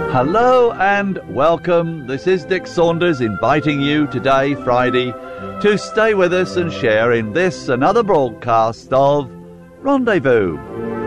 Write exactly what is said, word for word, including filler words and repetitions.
Hello and welcome. This is Dick Saunders inviting you today, Friday, to stay with us and share in this another broadcast of Rendezvous.